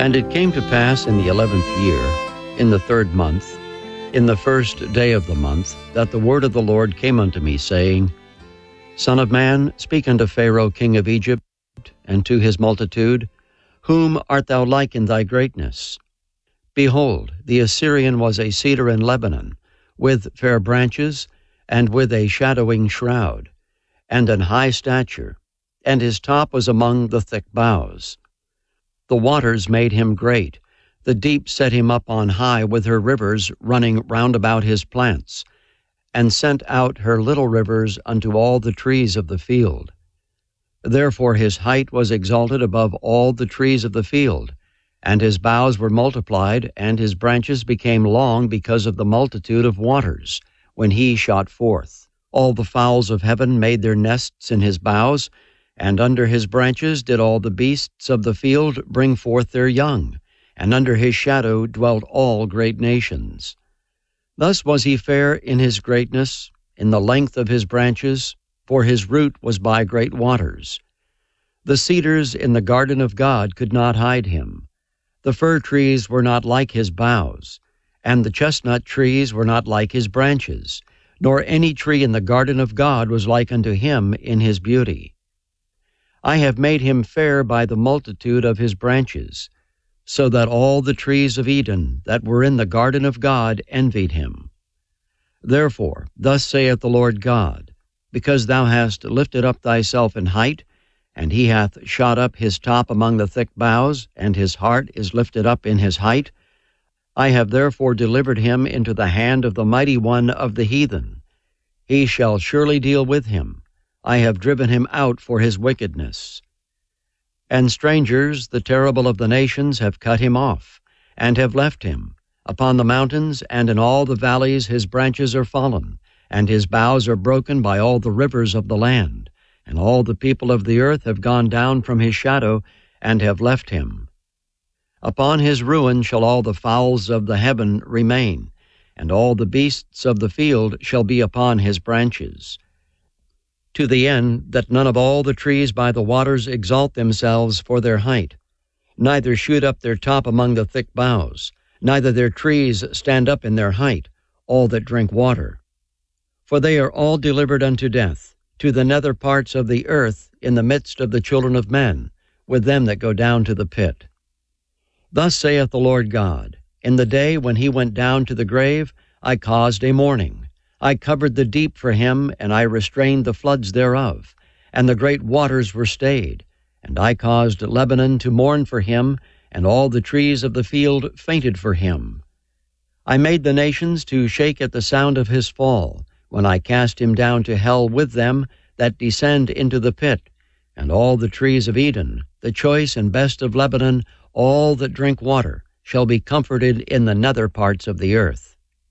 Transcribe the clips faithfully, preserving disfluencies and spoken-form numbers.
And it came to pass in the eleventh year, in the third month, in the first day of the month, that the word of the Lord came unto me, saying, Son of man, speak unto Pharaoh king of Egypt, and to his multitude, Whom art thou like in thy greatness? Behold, the Assyrian was a cedar in Lebanon, with fair branches, and with a shadowing shroud, and an high stature, and his top was among the thick boughs. The waters made him great, the deep set him up on high with her rivers running round about his plants, and sent out her little rivers unto all the trees of the field. Therefore his height was exalted above all the trees of the field, and his boughs were multiplied, and his branches became long because of the multitude of waters, when he shot forth. All the fowls of heaven made their nests in his boughs, and under his branches did all the beasts of the field bring forth their young, and under his shadow dwelt all great nations. Thus was he fair in his greatness, in the length of his branches, for his root was by great waters. The cedars in the garden of God could not hide him. The fir trees were not like his boughs, and the chestnut trees were not like his branches, nor any tree in the garden of God was like unto him in his beauty. I have made him fair by the multitude of his branches, so that all the trees of Eden that were in the garden of God envied him. Therefore, thus saith the Lord God, because thou hast lifted up thyself in height, and he hath shot up his top among the thick boughs, and his heart is lifted up in his height, I have therefore delivered him into the hand of the mighty one of the heathen. He shall surely deal with him. I have driven him out for his wickedness. And strangers, the terrible of the nations, have cut him off, and have left him. Upon the mountains and in all the valleys his branches are fallen, and his boughs are broken by all the rivers of the land. And all the people of the earth have gone down from his shadow, and have left him. Upon his ruin shall all the fowls of the heaven remain, and all the beasts of the field shall be upon his branches, to the end that none of all the trees by the waters exalt themselves for their height, neither shoot up their top among the thick boughs, neither their trees stand up in their height, all that drink water. For they are all delivered unto death, to the nether parts of the earth, in the midst of the children of men, with them that go down to the pit. Thus saith the Lord God, In the day when he went down to the grave, I caused a mourning. I covered the deep for him, and I restrained the floods thereof, and the great waters were stayed. And I caused Lebanon to mourn for him, and all the trees of the field fainted for him. I made the nations to shake at the sound of his fall, when I cast him down to hell with them that descend into the pit, and all the trees of Eden, the choice and best of Lebanon, all that drink water, shall be comforted in the nether parts of the earth.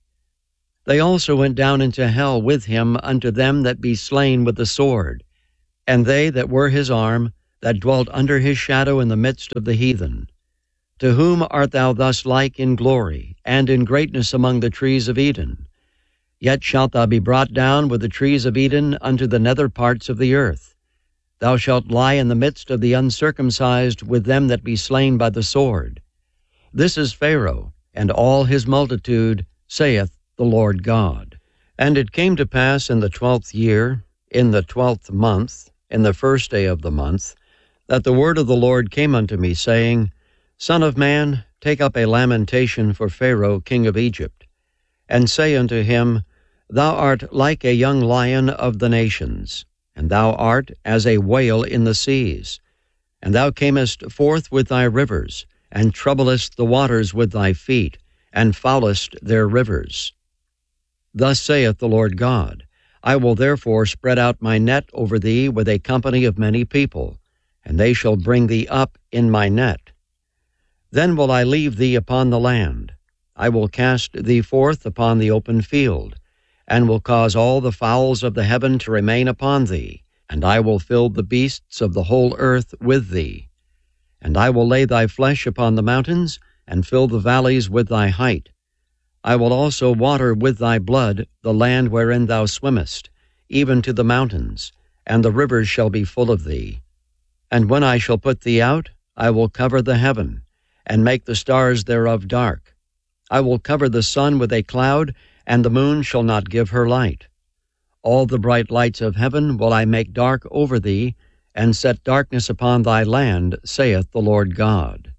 They also went down into hell with him unto them that be slain with the sword, and they that were his arm, that dwelt under his shadow in the midst of the heathen. To whom art thou thus like in glory, and in greatness among the trees of Eden? Yet shalt thou be brought down with the trees of Eden unto the nether parts of the earth. Thou shalt lie in the midst of the uncircumcised with them that be slain by the sword. This is Pharaoh, and all his multitude, saith the Lord God. And it came to pass in the twelfth year, in the twelfth month, in the first day of the month, that the word of the Lord came unto me, saying, Son of man, take up a lamentation for Pharaoh king of Egypt, and say unto him, Thou art like a young lion of the nations, and thou art as a whale in the seas. And thou camest forth with thy rivers, and troublest the waters with thy feet, and foulest their rivers. Thus saith the Lord God, I will therefore spread out my net over thee with a company of many people, and they shall bring thee up in my net. Then will I leave thee upon the land. I will cast thee forth upon the open field, and will cause all the fowls of the heaven to remain upon thee, and I will fill the beasts of the whole earth with thee. And I will lay thy flesh upon the mountains, and fill the valleys with thy height. I will also water with thy blood the land wherein thou swimmest, even to the mountains, and the rivers shall be full of thee. And when I shall put thee out, I will cover the heaven, and make the stars thereof dark. I will cover the sun with a cloud, and the moon shall not give her light. All the bright lights of heaven will I make dark over thee, and set darkness upon thy land, saith the Lord God.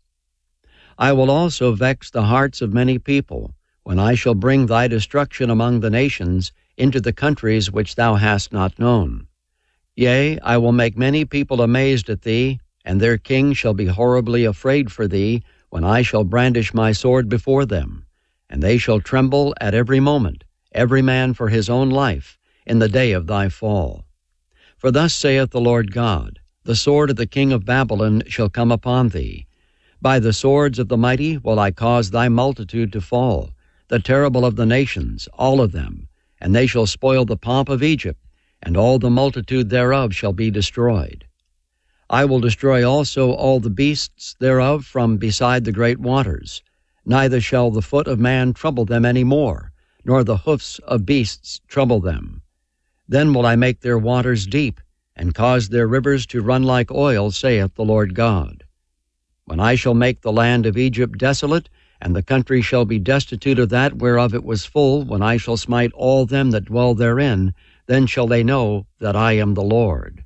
I will also vex the hearts of many people, when I shall bring thy destruction among the nations into the countries which thou hast not known. Yea, I will make many people amazed at thee, and their king shall be horribly afraid for thee, when I shall brandish my sword before them. And they shall tremble at every moment, every man for his own life, in the day of thy fall. For thus saith the Lord God, the sword of the king of Babylon shall come upon thee. By the swords of the mighty will I cause thy multitude to fall, the terrible of the nations, all of them, and they shall spoil the pomp of Egypt, and all the multitude thereof shall be destroyed. I will destroy also all the beasts thereof from beside the great waters, neither shall the foot of man trouble them any more, nor the hoofs of beasts trouble them. Then will I make their waters deep, and cause their rivers to run like oil, saith the Lord God. When I shall make the land of Egypt desolate, and the country shall be destitute of that whereof it was full, when I shall smite all them that dwell therein, then shall they know that I am the Lord.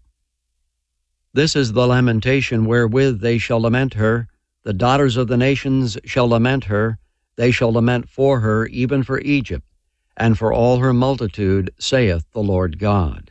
This is the lamentation wherewith they shall lament her. The daughters of the nations shall lament her. They shall lament for her, even for Egypt, and for all her multitude, saith the Lord God.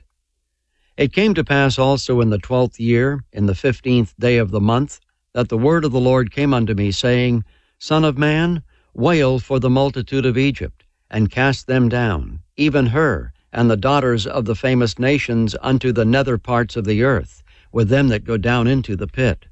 It came to pass also in the twelfth year, in the fifteenth day of the month, that the word of the Lord came unto me, saying, Son of man, wail for the multitude of Egypt, and cast them down, even her, and the daughters of the famous nations, unto the nether parts of the earth, with them that go down into the pit.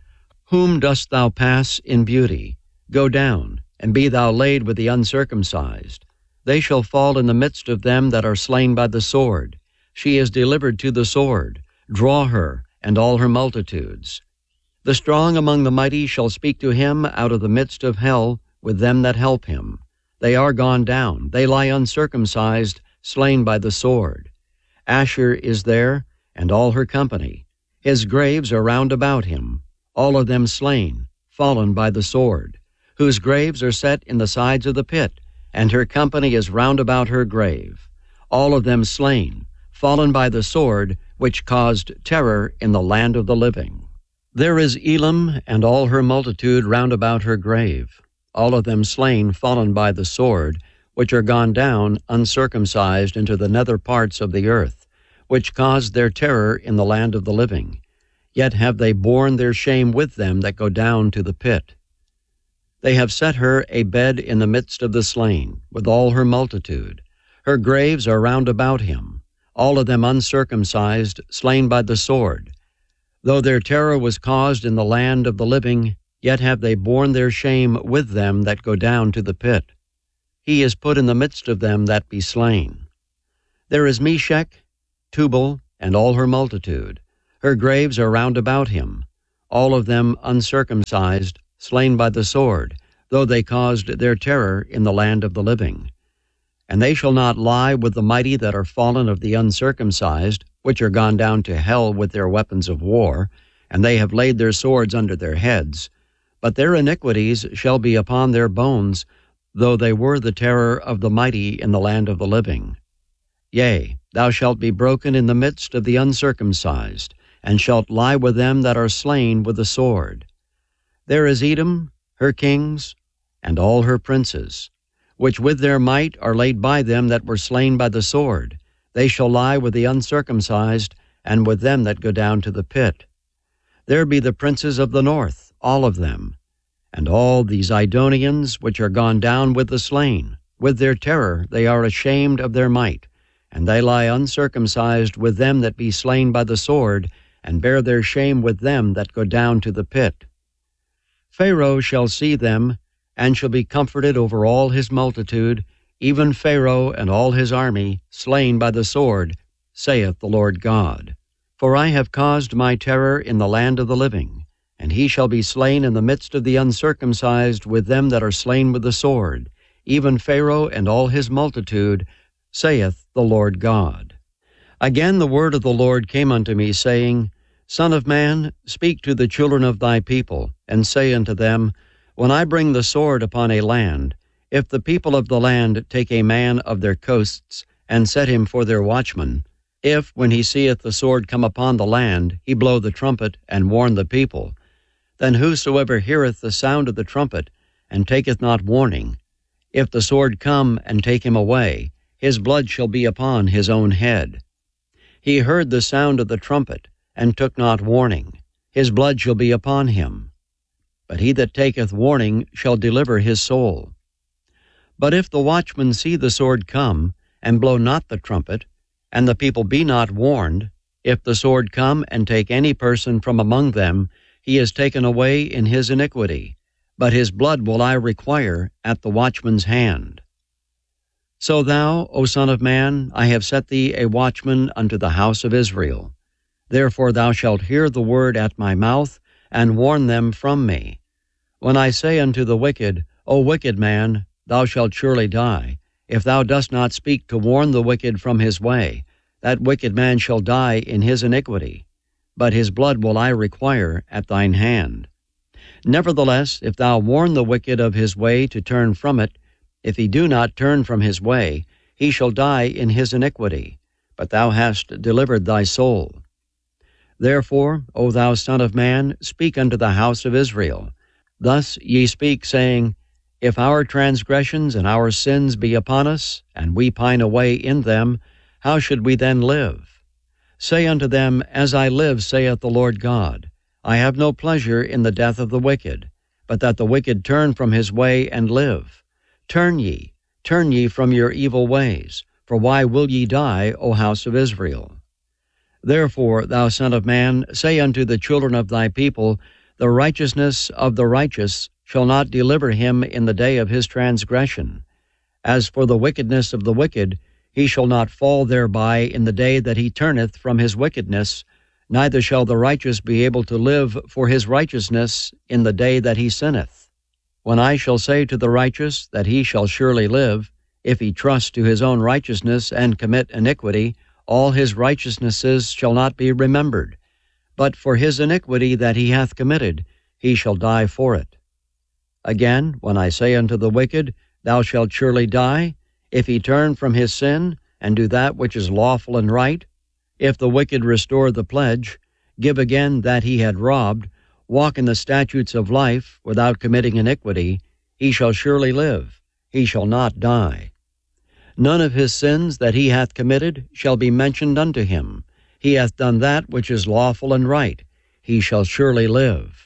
Whom dost thou pass in beauty? Go down, and be thou laid with the uncircumcised. They shall fall in the midst of them that are slain by the sword. She is delivered to the sword. Draw her, and all her multitudes. The strong among the mighty shall speak to him out of the midst of hell, with them that help him. They are gone down, they lie uncircumcised, slain by the sword. Asher is there, and all her company. His graves are round about him, all of them slain, fallen by the sword, whose graves are set in the sides of the pit, and her company is round about her grave, all of them slain, fallen by the sword, which caused terror in the land of the living. There is Elam and all her multitude round about her grave, all of them slain, fallen by the sword, which are gone down uncircumcised into the nether parts of the earth, which caused their terror in the land of the living. Yet have they borne their shame with them that go down to the pit. They have set her a bed in the midst of the slain, with all her multitude. Her graves are round about him, all of them uncircumcised, slain by the sword. Though their terror was caused in the land of the living, yet have they borne their shame with them that go down to the pit. He is put in the midst of them that be slain. There is Meshech, Tubal, and all her multitude. Her graves are round about him, all of them uncircumcised, slain by the sword, though they caused their terror in the land of the living. And they shall not lie with the mighty that are fallen of the uncircumcised, which are gone down to hell with their weapons of war, and they have laid their swords under their heads. But their iniquities shall be upon their bones, though they were the terror of the mighty in the land of the living. Yea, thou shalt be broken in the midst of the uncircumcised, and shalt lie with them that are slain with the sword. There is Edom, her kings, and all her princes, which with their might are laid by them that were slain by the sword. They shall lie with the uncircumcised, and with them that go down to the pit. There be the princes of the north, all of them, and all these Zidonians which are gone down with the slain. With their terror they are ashamed of their might, and they lie uncircumcised with them that be slain by the sword, and bear their shame with them that go down to the pit. Pharaoh shall see them, and shall be comforted over all his multitude, even Pharaoh and all his army, slain by the sword, saith the Lord God. For I have caused my terror in the land of the living, and he shall be slain in the midst of the uncircumcised with them that are slain with the sword, even Pharaoh and all his multitude, saith the Lord God. Again the word of the Lord came unto me, saying, Son of man, speak to the children of thy people, and say unto them, When I bring the sword upon a land, if the people of the land take a man of their coasts, and set him for their watchman, if, when he seeth the sword come upon the land, he blow the trumpet, and warn the people, then whosoever heareth the sound of the trumpet, and taketh not warning, if the sword come and take him away, his blood shall be upon his own head. He heard the sound of the trumpet, and took not warning, his blood shall be upon him. But he that taketh warning shall deliver his soul. But if the watchman see the sword come, and blow not the trumpet, and the people be not warned, if the sword come and take any person from among them, he is taken away in his iniquity, but his blood will I require at the watchman's hand. So thou, O Son of Man, I have set thee a watchman unto the house of Israel. Therefore thou shalt hear the word at my mouth, and warn them from me. When I say unto the wicked, O wicked man, thou shalt surely die, if thou dost not speak to warn the wicked from his way, that wicked man shall die in his iniquity, but his blood will I require at thine hand. Nevertheless, if thou warn the wicked of his way to turn from it, if he do not turn from his way, he shall die in his iniquity, but thou hast delivered thy soul. Therefore, O thou Son of Man, speak unto the house of Israel. Thus ye speak, saying, If our transgressions and our sins be upon us, and we pine away in them, how should we then live? Say unto them, As I live, saith the Lord God, I have no pleasure in the death of the wicked, but that the wicked turn from his way and live. Turn ye, turn ye from your evil ways, for why will ye die, O house of Israel? Therefore, thou Son of Man, say unto the children of thy people, The righteousness of the righteous shall not deliver him in the day of his transgression. As for the wickedness of the wicked, he shall not fall thereby in the day that he turneth from his wickedness, neither shall the righteous be able to live for his righteousness in the day that he sinneth. When I shall say to the righteous that he shall surely live, if he trust to his own righteousness and commit iniquity, all his righteousnesses shall not be remembered. But for his iniquity that he hath committed, he shall die for it. Again, when I say unto the wicked, Thou shalt surely die, if he turn from his sin, and do that which is lawful and right, if the wicked restore the pledge, give again that he had robbed, walk in the statutes of life, without committing iniquity, he shall surely live, he shall not die. None of his sins that he hath committed shall be mentioned unto him. He hath done that which is lawful and right, he shall surely live.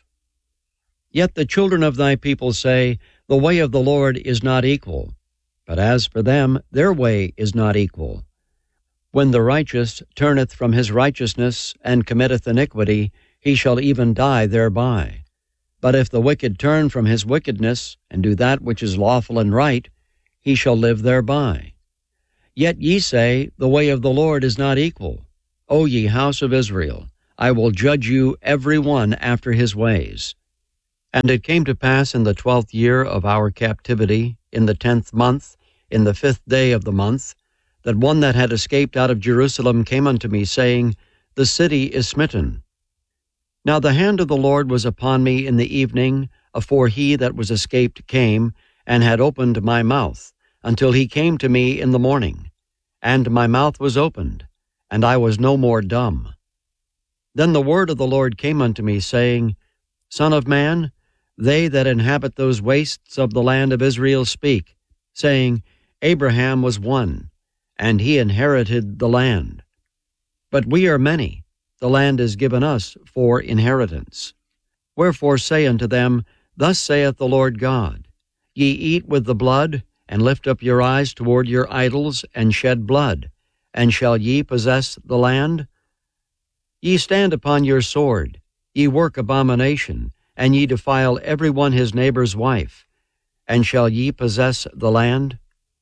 Yet the children of thy people say, The way of the Lord is not equal. But as for them, their way is not equal. When the righteous turneth from his righteousness, and committeth iniquity, he shall even die thereby. But if the wicked turn from his wickedness, and do that which is lawful and right, he shall live thereby. Yet ye say, The way of the Lord is not equal. O ye house of Israel, I will judge you every one after his ways. And it came to pass in the twelfth year of our captivity, in the tenth month, in the fifth day of the month, that one that had escaped out of Jerusalem came unto me, saying, The city is smitten. Now the hand of the Lord was upon me in the evening, afore he that was escaped came, and had opened my mouth, until he came to me in the morning. And my mouth was opened, and I was no more dumb. Then the word of the Lord came unto me, saying, Son of man, they that inhabit those wastes of the land of Israel speak, saying, Abraham was one, and he inherited the land. But we are many, the land is given us for inheritance. Wherefore say unto them, Thus saith the Lord God, Ye eat with the blood, and lift up your eyes toward your idols, and shed blood, and shall ye possess the land? Ye stand upon your sword, ye work abomination, and ye defile every one his neighbor's wife, and shall ye possess the land?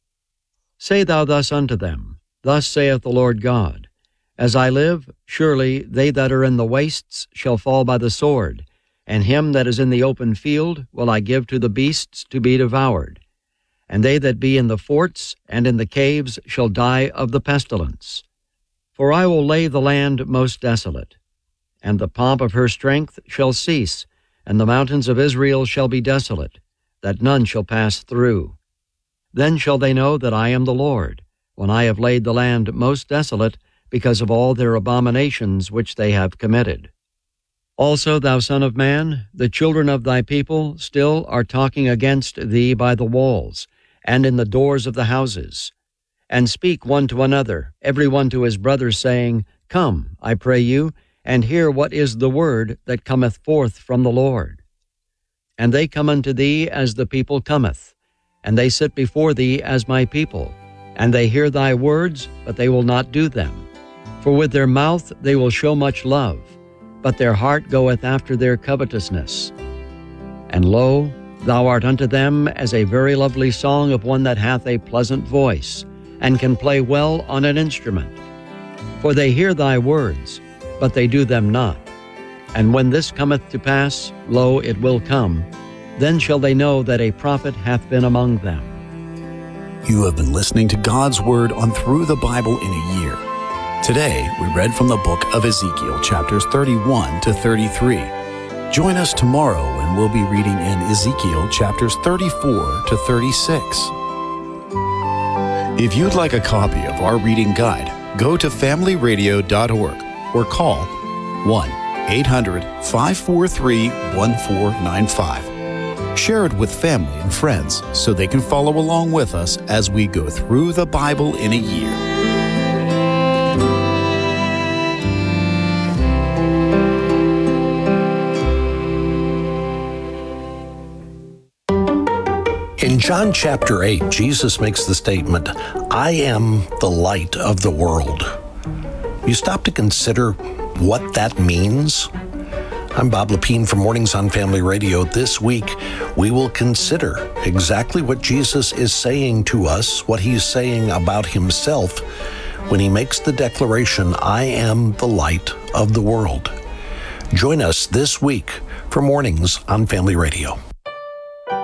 Say thou thus unto them, Thus saith the Lord God, As I live, surely they that are in the wastes shall fall by the sword, and him that is in the open field will I give to the beasts to be devoured. And they that be in the forts and in the caves shall die of the pestilence. For I will lay the land most desolate, and the pomp of her strength shall cease, and the mountains of Israel shall be desolate, that none shall pass through. Then shall they know that I am the Lord, when I have laid the land most desolate, because of all their abominations which they have committed. Also, thou son of man, the children of thy people still are talking against thee by the walls, and in the doors of the houses, and speak one to another, every one to his brother, saying, Come, I pray you, and hear what is the word that cometh forth from the Lord. And they come unto thee as the people cometh, and they sit before thee as my people, and they hear thy words, but they will not do them. For with their mouth they will show much love, but their heart goeth after their covetousness. And lo, thou art unto them as a very lovely song of one that hath a pleasant voice, and can play well on an instrument. For they hear thy words, but they do them not. And when this cometh to pass, lo, it will come, then shall they know that a prophet hath been among them. You have been listening to God's Word on Through the Bible in a Year. Today, we read from the book of Ezekiel, chapters thirty-one to thirty-three. Join us tomorrow when we'll be reading in Ezekiel, chapters thirty-four to thirty-six. If you'd like a copy of our reading guide, go to family radio dot org or call one eight hundred, five four three, one four nine five. Share it with family and friends so they can follow along with us as we go through the Bible in a year. In John chapter eight, Jesus makes the statement, I am the light of the world. You stop to consider what that means? I'm Bob Lepine from Mornings on Family Radio. This week, we will consider exactly what Jesus is saying to us, what he's saying about himself when he makes the declaration, I am the light of the world. Join us this week for Mornings on Family Radio.